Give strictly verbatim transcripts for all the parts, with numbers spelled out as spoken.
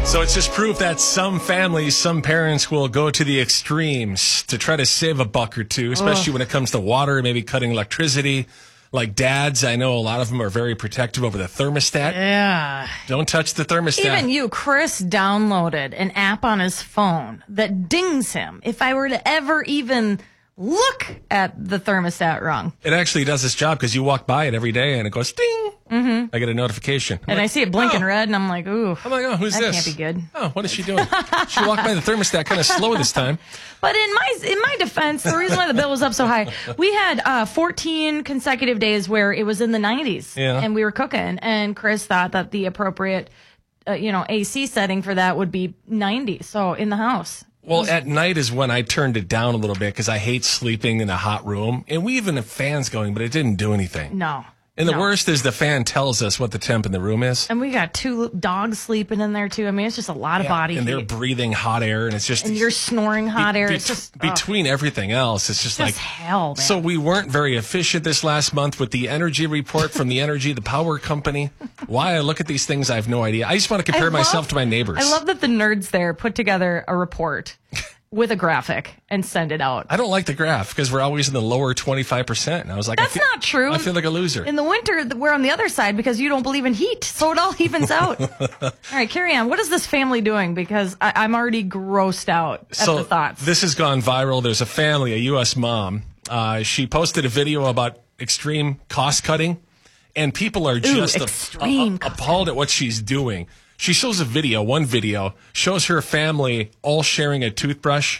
So it's just proof that some families, some parents will go to the extremes to try to save a buck or two, especially Ugh. when it comes to water, maybe cutting electricity. Like dads, I know a lot of them are very protective over the thermostat. Yeah. Don't touch the thermostat. Even you, Chris downloaded an app on his phone that dings him if I were to ever even look at the thermostat wrong. It actually does its job because you walk by it every day and it goes ding. Mm-hmm. I get a notification. I'm and like, I see it blinking oh. red and I'm like, ooh. I'm like, oh, who's that this? That can't be good. Oh, what is she doing? She walked by the thermostat kind of slow this time. But in my in my defense, the reason why the bill was up so high, we had uh, fourteen consecutive days where it was in the nineties, yeah. and we were cooking. And Chris thought that the appropriate, uh, you know, A C setting for that would be ninety. So in the house. Well, was- at night is when I turned it down a little bit because I hate sleeping in a hot room. And we even have fans going, but it didn't do anything. No. And the no. worst is the fan tells us what the temp in the room is. And we got two dogs sleeping in there, too. I mean, it's just a lot of yeah, body and heat. And they're breathing hot air, and it's just... And you're snoring hot be, air. Be, it's just... between oh. everything else, it's just, just like... hell, man. So we weren't very efficient this last month with the energy report from the Energy, the power company. Why I look at these things, I have no idea. I just want to compare love, myself to my neighbors. I love that the nerds there put together a report with a graphic and send it out. I don't like the graph because we're always in the lower twenty-five percent. And I was like, that's I feel, not true. I feel like a loser. In the winter, we're on the other side because you don't believe in heat. So it all evens out. All right, carry on. What is this family doing? Because I, I'm already grossed out at so the thoughts. This has gone viral. There's a family, a U S mom. Uh, she posted a video about extreme cost cutting, and people are just Ooh, extreme a, a, appalled at what she's doing. She shows a video, one video, shows her family all sharing a toothbrush.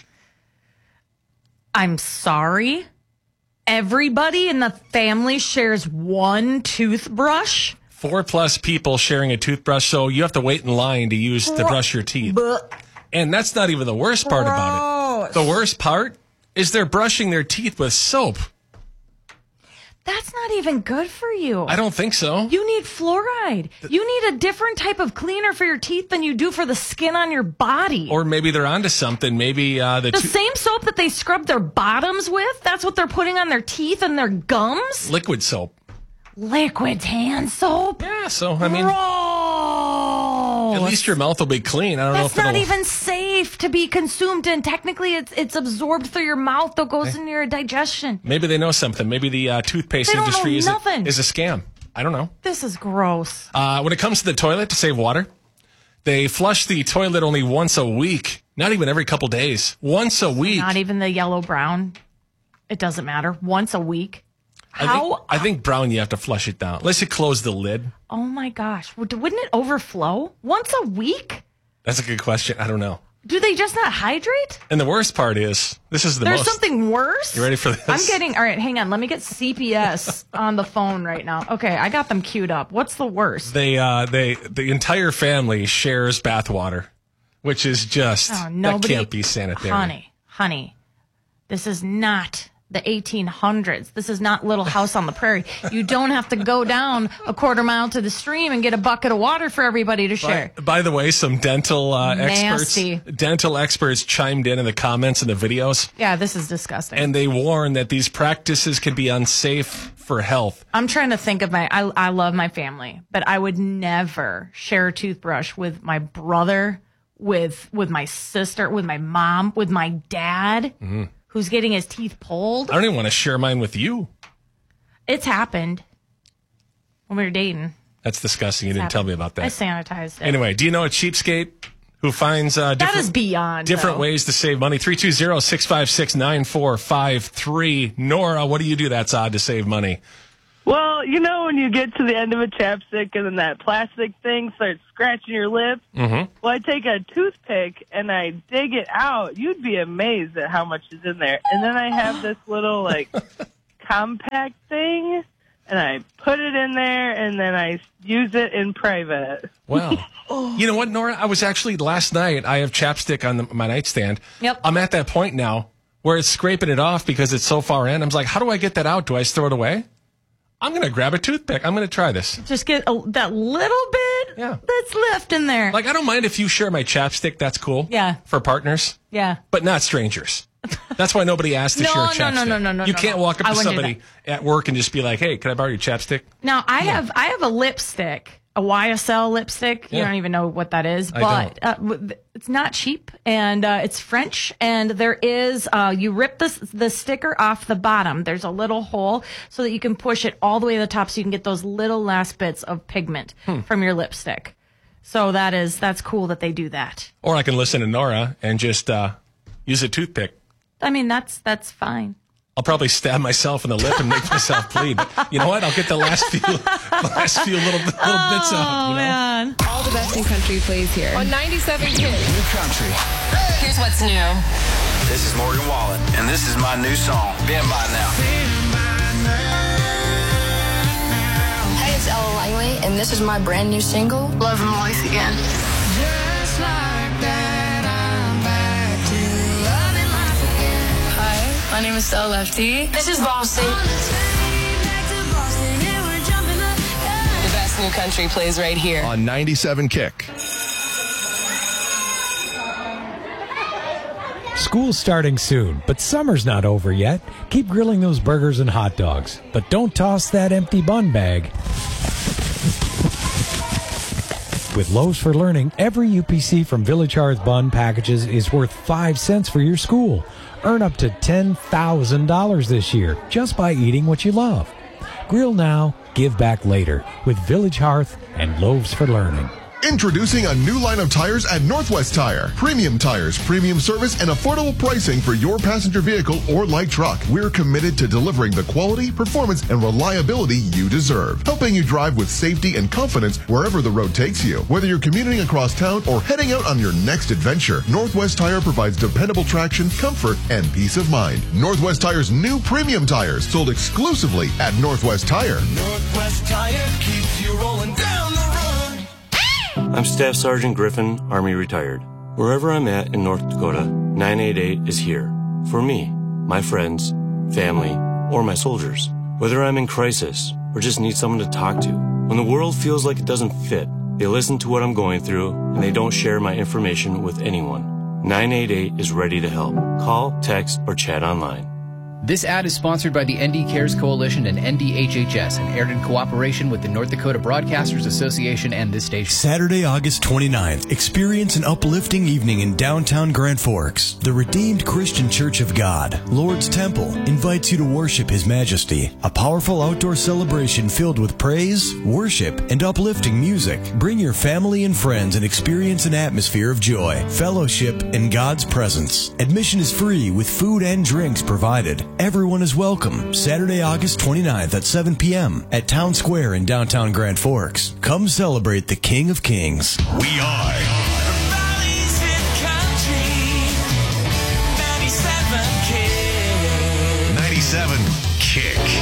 I'm sorry. Everybody in the family shares one toothbrush? Four plus people sharing a toothbrush, so you have to wait in line to use to brush your teeth. And that's not even the worst part about it. The worst part is they're brushing their teeth with soap. That's not even good for you. I don't think so. You need fluoride. You need a different type of cleaner for your teeth than you do for the skin on your body. Or maybe they're onto something. Maybe uh, the the to- same soap that they scrub their bottoms with. That's what they're putting on their teeth and their gums. Liquid soap. Liquid hand soap. Yeah. So I mean, Gross. at least your mouth will be clean. I don't That's know if not it'll... even safe to be consumed, and technically, it's it's absorbed through your mouth that goes into your digestion. Maybe they know something. Maybe the uh, toothpaste They don't industry know is a, nothing. is a scam. I don't know. This is gross. Uh, when it comes to the toilet to save water, they flush the toilet only once a week. Not even every couple days. Once a week. Not even the yellow brown. It doesn't matter. Once a week. I How? think, I think brown, you have to flush it down. Unless you close the lid. Oh my gosh. Wouldn't it overflow? Once a week? That's a good question. I don't know. Do they just not hydrate? And the worst part is, this is the There's most. something worse? You ready for this? I'm getting, all right, hang on. Let me get C P S on the phone right now. Okay, I got them queued up. What's the worst? They, uh, they, the entire family shares bathwater, which is just, Oh, nobody, that can't be sanitary. Honey, honey, this is not the eighteen hundreds. This is not Little House on the Prairie. You don't have to go down a quarter mile to the stream and get a bucket of water for everybody to share. By, by the way, some dental uh, Nasty. experts, dental experts chimed in in the comments and the videos, Yeah, this is disgusting. and they warn that these practices can be unsafe for health. I'm trying to think of my, I, I love my family, but I would never share a toothbrush with my brother, with, with my sister, with my mom, with my dad. Mm-hmm. Who's getting his teeth pulled. I don't even want to share mine with you. It's happened when we were dating. That's disgusting. You It's didn't happened. tell me about that. I sanitized it. Anyway, do you know a cheapskate who finds uh, different, that is beyond different though. ways to save money? three two zero, six five six, nine four five three. Nora, what do you do that's odd to save money? Well, you know when you get to the end of a chapstick and then that plastic thing starts scratching your lip? Mm-hmm. Well, I take a toothpick and I dig it out. You'd be amazed at how much is in there. And then I have this little, like, compact thing, and I put it in there, and then I use it in private. Wow. You know what, Nora? I was actually, last night, I have chapstick on the, my nightstand. Yep. I'm at that point now where it's scraping it off because it's so far in. I'm like, how do I get that out? Do I just throw it away? I'm going to grab a toothpick. I'm going to try this. Just get a, that little bit Yeah. that's left in there. Like, I don't mind if you share my chapstick. That's cool. Yeah. For partners. Yeah. But not strangers. That's why nobody asked to No, share a no, chapstick. no, no, no, no, You no, can't no. walk up I to wouldn't do somebody at work and just be like, hey, can I borrow your chapstick? Now, I have I have a lipstick, a Y S L lipstick. You Yeah. don't even know what that is, I but uh, w- it's not cheap, and uh, it's French. And there is, uh, you rip the the sticker off the bottom. There's a little hole so that you can push it all the way to the top, so you can get those little last bits of pigment Hmm. from your lipstick. So that is that's cool that they do that. Or I can listen to Nora and just uh, use a toothpick. I mean, that's that's fine. I'll probably stab myself in the lip and make myself bleed. But you know what? I'll get the last few, the last few little, little bits out. You know? Man. All the best in country plays here on ninety-seven Kids. New country. Here's what's new. This is Morgan Wallen, and this is my new song, Been By Now. Hey, it's Ella Langley, and this is my brand new single, Love and Life Again. Just like that, I'm back to loving life again. Hi, my name is Stella Lefty. This is Boston. The best new country plays right here. On ninety-seven Kick. School's starting soon, but summer's not over yet. Keep grilling those burgers and hot dogs, but don't toss that empty bun bag. With Loaves for Learning, every U P C from Village Hearth Bun packages is worth five cents for your school. Earn up to ten thousand dollars this year just by eating what you love. Grill now, give back later with Village Hearth and Loaves for Learning. Introducing a new line of tires at Northwest Tire. Premium tires, premium service, and affordable pricing for your passenger vehicle or light truck. We're committed to delivering the quality, performance, and reliability you deserve. Helping you drive with safety and confidence wherever the road takes you. Whether you're commuting across town or heading out on your next adventure, Northwest Tire provides dependable traction, comfort, and peace of mind. Northwest Tire's new premium tires, sold exclusively at Northwest Tire. Northwest Tire keeps you rolling down the road. I'm Staff Sergeant Griffin, Army retired. Wherever I'm at in North Dakota, nine eight eight is here. For me, my friends, family, or my soldiers. Whether I'm in crisis or just need someone to talk to. When the world feels like it doesn't fit, they listen to what I'm going through and they don't share my information with anyone. nine eight eight is ready to help. Call, text, or chat online. This ad is sponsored by the N D Cares Coalition and N D H H S and aired in cooperation with the North Dakota Broadcasters Association and this station. Saturday, August twenty-ninth, experience an uplifting evening in downtown Grand Forks. The Redeemed Christian Church of God, Lord's Temple, invites you to worship His Majesty. A powerful outdoor celebration filled with praise, worship, and uplifting music. Bring your family and friends and experience an atmosphere of joy, fellowship, and God's presence. Admission is free with food and drinks provided. Everyone is welcome. Saturday, August twenty-ninth at seven p.m. at Town Square in downtown Grand Forks. Come celebrate the King of Kings. We are Valley's Hit Country, ninety-seven Kick. ninety-seven Kick.